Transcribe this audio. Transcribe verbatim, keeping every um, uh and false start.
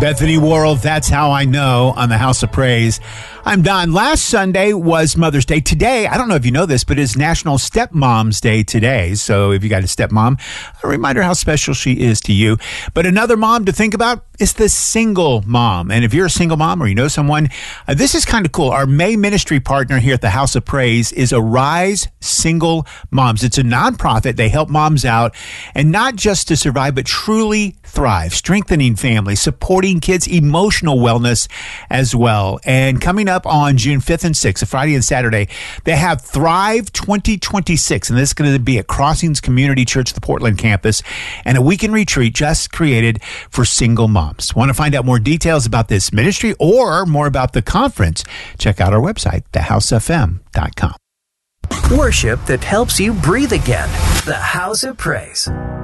Bethany Worrell, That's How I Know, on the House of Praise. I'm Don. Last Sunday was Mother's Day. Today, I don't know if you know this, but it's National Stepmom's Day today. So if you got a stepmom, a reminder how special she is to you. But another mom to think about is the single mom. And if you're a single mom or you know someone, uh, this is kind of cool. Our May ministry partner here at the House of Praise is Arise Single Moms. It's a nonprofit. They help moms out, and not just to survive, but truly thrive, strengthening families, supporting kids' emotional wellness as well. And coming up on June fifth and sixth, a Friday and Saturday, they have Thrive twenty twenty-six, and this is going to be at Crossings Community Church, the Portland campus, and a weekend retreat just created for single moms. Want to find out more details about this ministry or more about the conference? Check out our website, the house f m dot com. Worship that helps you breathe again. The House of Praise.